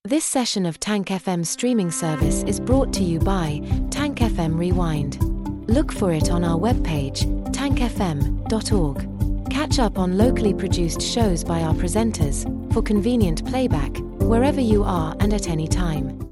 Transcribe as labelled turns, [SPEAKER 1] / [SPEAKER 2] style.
[SPEAKER 1] This session of Tank FM streaming service is brought to you by Tank FM Rewind. Look for it on our webpage, tankfm.org. Catch up on locally produced shows by our presenters, for convenient playback, wherever you are and at any time.